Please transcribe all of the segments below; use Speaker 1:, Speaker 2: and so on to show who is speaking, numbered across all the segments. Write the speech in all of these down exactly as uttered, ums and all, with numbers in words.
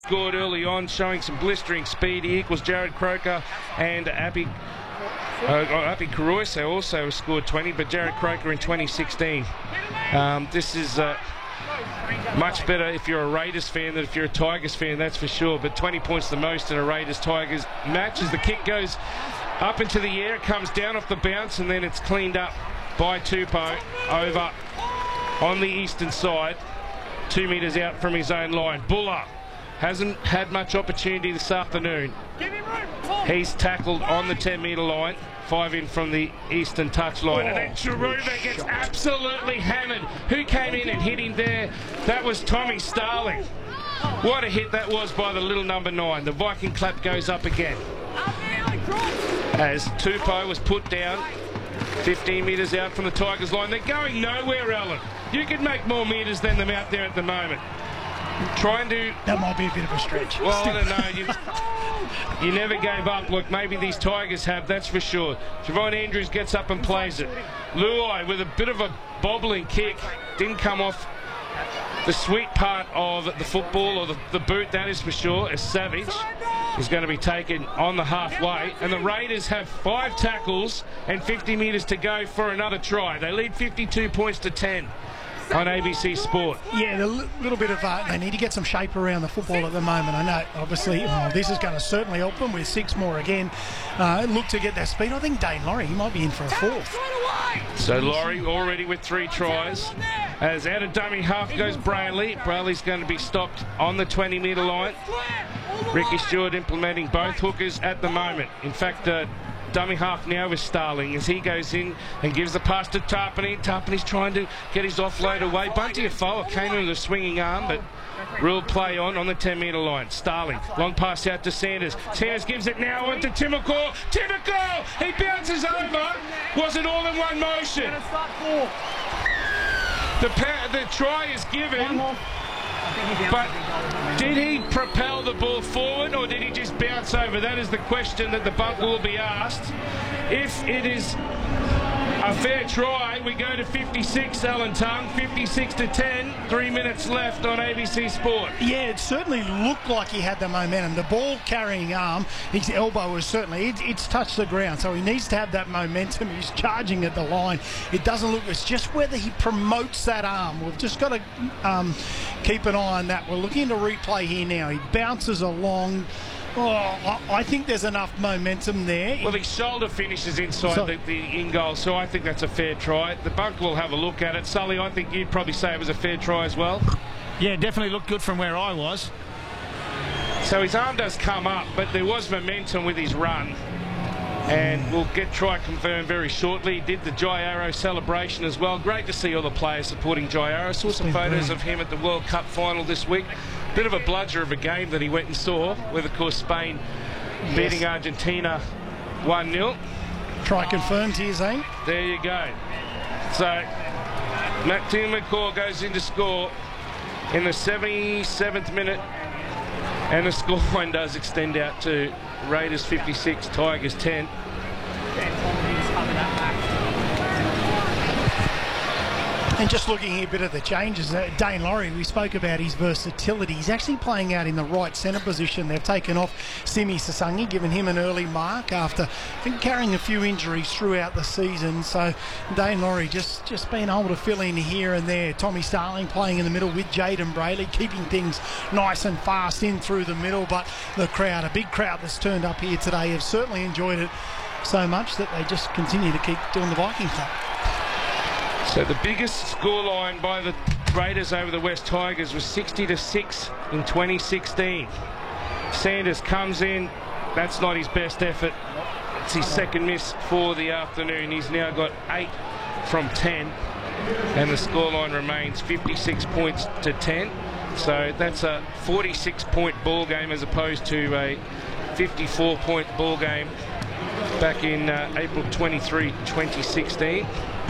Speaker 1: Scored early on, showing some blistering speed. He equals Jared Croker and Appy uh, Appy Karoise also scored twenty, but Jared Croker in twenty sixteen. Um, this is uh, much better if you're a Raiders fan than if you're a Tigers fan, that's for sure. But twenty points the most in a Raiders-Tigers match as the kick goes up into the air. It comes down off the bounce and then it's cleaned up by Tupou over on the eastern side, two metres out from his own line. Buller hasn't had much opportunity this afternoon. He's tackled on the ten metre line, five in from the eastern touchline. And then Chiruba gets absolutely hammered. Who came in and hit him there? That was Tommy Starling. What a hit that was by the little number nine. The Viking clap goes up again as Tupou was put down fifteen metres out from the Tigers line. They're going nowhere, Alan. You could make more metres than them out there at the moment. Trying to...
Speaker 2: That might be a bit of a stretch.
Speaker 1: Well, I don't know. You, you never gave up. Look, maybe these Tigers have, that's for sure. Javon Andrews gets up and plays it. Luai with a bit of a bobbling kick. Didn't come off the sweet part of the football, or the, the boot, that is for sure, as Savage is going to be taken on the halfway. And the Raiders have five tackles and fifty metres to go for another try. They lead fifty-two points to ten on A B C Sport.
Speaker 2: Yeah, a little bit of uh, they need to get some shape around the football at the moment. I know, obviously, oh, this is going to certainly help them with six more again. Uh, look to get that speed. I think Dane Laurie, he might be in for a fourth.
Speaker 1: So Laurie already with three tries. As out of dummy half goes Brayley. Brayley's going to be stopped on the twenty metre line. Ricky Stewart implementing both hookers at the moment. In fact, uh, dummy half now with Starling as he goes in and gives the pass to Tarpany. Tarpany's trying to get his offload away. Bunty Afoa came in with a swinging arm, but real play on on the ten metre line. Starling, long pass out to Sanders. Sanders gives it now on to Timokor. Timokor! He bounces over. Was it all in one motion? The, the try is given, but did he propel the ball forward or did he just bounce over? That is the question that the bump will be asked. If it is a fair try, we go to fifty-six, Alan Tongue, fifty-six to ten, three minutes left on A B C Sport.
Speaker 2: Yeah, it certainly looked like he had the momentum. The ball carrying arm, his elbow was certainly, it, it's touched the ground, so he needs to have that momentum. He's charging at the line. It doesn't look, it's just whether he promotes that arm. We've just got to um, keep an eye on that. We're looking to replay here now. He bounces along. Oh, I think there's enough momentum there.
Speaker 1: Well, his shoulder finishes inside so, the, the in-goal, so I think that's a fair try. The bunker will have a look at it. Sully, I think you'd probably say it was a fair try as well.
Speaker 3: Yeah, definitely looked good from where I was.
Speaker 1: So his arm does come up, but there was momentum with his run. And we'll get try confirmed very shortly. He did the Jai Arrow celebration as well. Great to see all the players supporting Jai Arrow. Saw some photos of him at the World Cup final this week. Bit of a bludger of a game that he went and saw, with, of course, Spain yes. beating Argentina one nil.
Speaker 2: Try confirmed here, Zane.
Speaker 1: There you go. So, Martin McCaw goes in to score in the seventy-seventh minute, and the scoreline does extend out to Raiders fifty-six, Tigers ten.
Speaker 2: And just looking here a bit of the changes, uh, Dane Laurie, we spoke about his versatility. He's actually playing out in the right centre position. They've taken off Simi Sasangi, given him an early mark after I think carrying a few injuries throughout the season. So Dane Laurie just, just being able to fill in here and there. Tommy Starling playing in the middle with Jaden Brayley, keeping things nice and fast in through the middle. But the crowd, a big crowd that's turned up here today, have certainly enjoyed it so much that they just continue to keep doing the Viking Club.
Speaker 1: So the biggest scoreline by the Raiders over the West Tigers was sixty to six in twenty sixteen. Sanders comes in. That's not his best effort. It's his second miss for the afternoon. He's now got eight from ten. And the scoreline remains fifty-six points to ten. So that's a forty-six point ball game as opposed to a fifty-four point ball game back in uh, April twenty-third, twenty sixteen.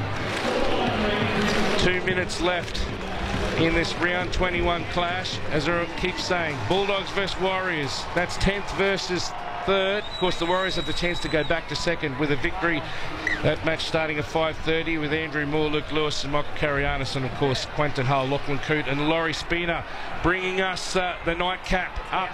Speaker 1: Two minutes left in this round twenty-one clash. As I keep saying, Bulldogs versus Warriors. That's tenth versus third. Of course, the Warriors have the chance to go back to second with a victory That match starting at five thirty with Andrew Moore, Luke Lewis and Michael Karianis, and of course Quentin Hull, Lachlan Coote and Laurie Spina bringing us uh, the nightcap up